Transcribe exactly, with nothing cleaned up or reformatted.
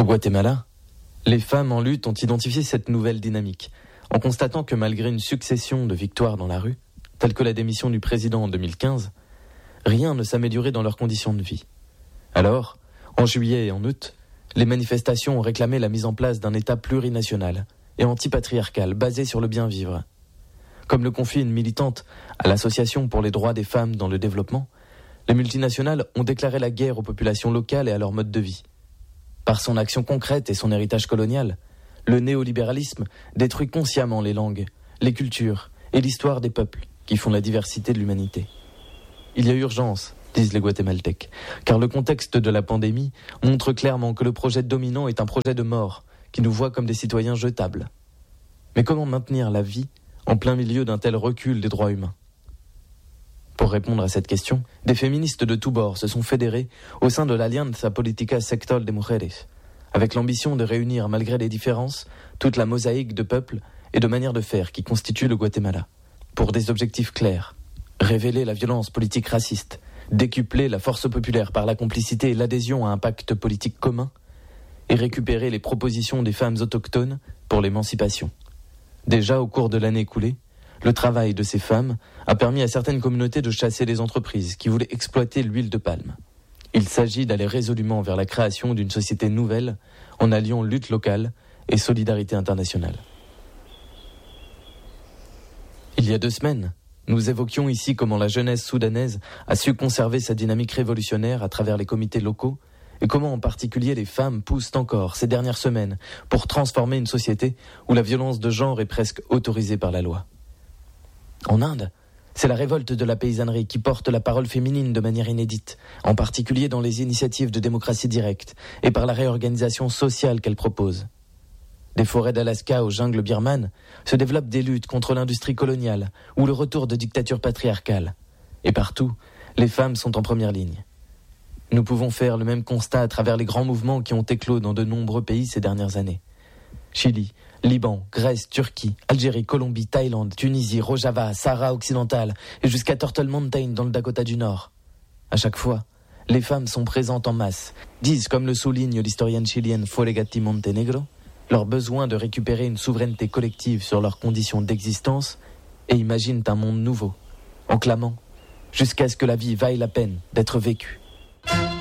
Au Guatemala, les femmes en lutte ont identifié cette nouvelle dynamique, en constatant que malgré une succession de victoires dans la rue, telles que la démission du président en deux mille quinze, rien ne s'améliorait dans leurs conditions de vie. Alors, en juillet et en août, les manifestations ont réclamé la mise en place d'un État plurinational et antipatriarcal basé sur le bien-vivre. Comme le confie une militante à l'Association pour les droits des femmes dans le développement, les multinationales ont déclaré la guerre aux populations locales et à leur mode de vie. Par son action concrète et son héritage colonial, le néolibéralisme détruit consciemment les langues, les cultures et l'histoire des peuples qui font la diversité de l'humanité. Il y a urgence, disent les Guatémaltèques, car le contexte de la pandémie montre clairement que le projet dominant est un projet de mort qui nous voit comme des citoyens jetables. Mais comment maintenir la vie en plein milieu d'un tel recul des droits humains ? Pour répondre à cette question, des féministes de tous bords se sont fédérées au sein de l'Alianza Política Sectorial de Mujeres, avec l'ambition de réunir, malgré les différences, toute la mosaïque de peuples et de manières de faire qui constituent le Guatemala, pour des objectifs clairs: révéler la violence politique raciste, décupler la force populaire par la complicité et l'adhésion à un pacte politique commun, et récupérer les propositions des femmes autochtones pour l'émancipation. Déjà au cours de l'année écoulée, le travail de ces femmes a permis à certaines communautés de chasser les entreprises qui voulaient exploiter l'huile de palme. Il s'agit d'aller résolument vers la création d'une société nouvelle en alliant lutte locale et solidarité internationale. Il y a deux semaines, nous évoquions ici comment la jeunesse soudanaise a su conserver sa dynamique révolutionnaire à travers les comités locaux et comment en particulier les femmes poussent encore ces dernières semaines pour transformer une société où la violence de genre est presque autorisée par la loi. En Inde, c'est la révolte de la paysannerie qui porte la parole féminine de manière inédite, en particulier dans les initiatives de démocratie directe et par la réorganisation sociale qu'elle propose. Des forêts d'Alaska aux jungles birmanes se développent des luttes contre l'industrie coloniale ou le retour de dictatures patriarcales. Et partout, les femmes sont en première ligne. Nous pouvons faire le même constat à travers les grands mouvements qui ont éclos dans de nombreux pays ces dernières années. Chili, Liban, Grèce, Turquie, Algérie, Colombie, Thaïlande, Tunisie, Rojava, Sahara occidental et jusqu'à Turtle Mountain dans le Dakota du Nord. À chaque fois, les femmes sont présentes en masse, disent, comme le souligne l'historienne chilienne Folegatti Montenegro, leur besoin de récupérer une souveraineté collective sur leurs conditions d'existence et imaginent un monde nouveau, en clamant jusqu'à ce que la vie vaille la peine d'être vécue.